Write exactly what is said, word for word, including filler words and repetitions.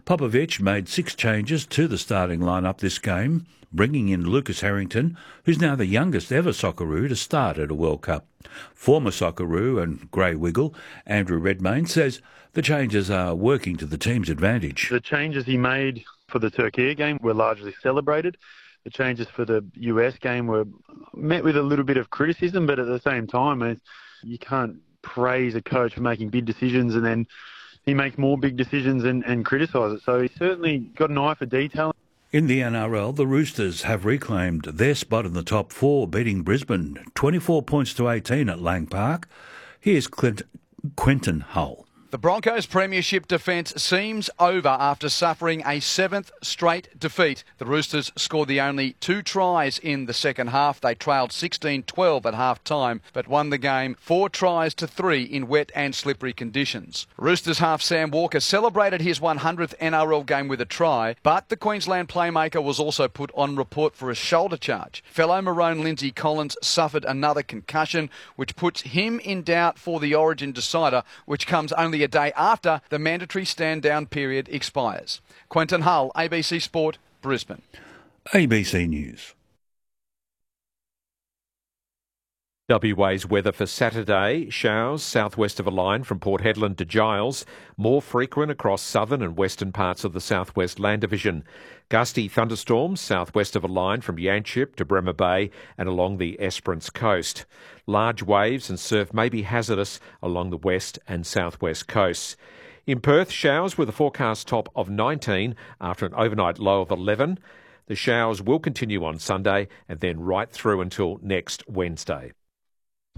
Popovich made six changes to the starting lineup this game, bringing in Lucas Harrington, who's now the youngest ever Socceroo to start at a World Cup. Former Socceroo and Grey Wiggle, Andrew Redmayne, says the changes are working to the team's advantage. The changes he made for the Turkey game were largely celebrated. The changes for the U S game were met with a little bit of criticism, but at the same time, you can't praise a coach for making big decisions and then he makes more big decisions and, and criticise it. So he's certainly got an eye for detail. In the N R L, the Roosters have reclaimed their spot in the top four, beating Brisbane twenty-four points to eighteen at Lang Park. Here's Clint, Quentin Hull. The Broncos' premiership defence seems over after suffering a seventh straight defeat. The Roosters scored the only two tries in the second half. They trailed sixteen twelve at half-time, but won the game four tries to three in wet and slippery conditions. Roosters half Sam Walker celebrated his one hundredth N R L game with a try, but the Queensland playmaker was also put on report for a shoulder charge. Fellow Maroon Lindsay Collins suffered another concussion, which puts him in doubt for the Origin decider, which comes only a day after the mandatory stand-down period expires. Quentin Hull, A B C Sport, Brisbane. A B C News. W A's weather for Saturday. Showers southwest of a line from Port Hedland to Giles, more frequent across southern and western parts of the southwest land division. Gusty thunderstorms southwest of a line from Yanchep to Bremer Bay and along the Esperance coast. Large waves and surf may be hazardous along the west and southwest coasts. In Perth, showers with a forecast top of nineteen after an overnight low of eleven. The showers will continue on Sunday and then right through until next Wednesday.